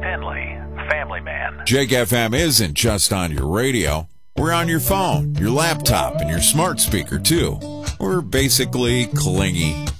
Finley, Family Man. Jake FM isn't just on your radio. We're on your phone, your laptop, and your smart speaker, too. We're basically clingy.